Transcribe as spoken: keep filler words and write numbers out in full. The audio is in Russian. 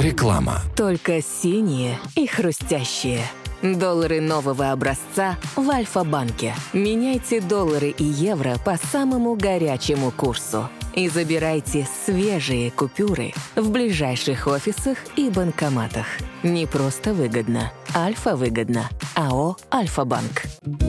Реклама. Только синие и хрустящие. Доллары нового образца в Альфа-банке. Меняйте доллары и евро по самому горячему курсу. И забирайте свежие купюры в ближайших офисах и банкоматах. Не просто выгодно. Альфа-выгодно. АО «Альфа-банк».